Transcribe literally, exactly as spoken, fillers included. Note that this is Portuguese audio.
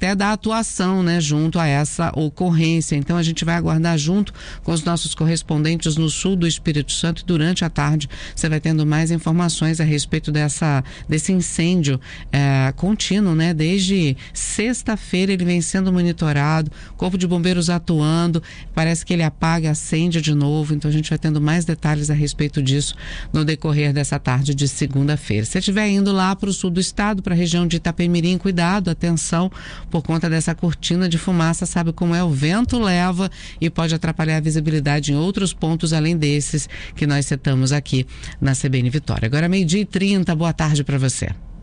até da atuação, né, junto a essa ocorrência. Então a gente vai aguardar junto com os nossos correspondentes no sul do Espírito Santo, e durante a tarde você vai tendo mais informações a respeito dessa, desse incêndio é, contínuo, né? Desde sexta-feira ele vem sendo monitorado, Corpo de Bombeiros atuando, parece que ele apaga, acende de novo, então a gente vai tendo mais detalhes a respeito disso no decorrer dessa tarde de segunda-feira. Se estiver indo lá para o sul do estado, para a região de Itapemirim, cuidado, atenção, por conta dessa cortina de fumaça, sabe como é, o vento leva e pode atrapalhar a visibilidade em outros pontos além desses que nós citamos aqui na C B N Vitória. Agora meio-dia e trinta, boa tarde para você.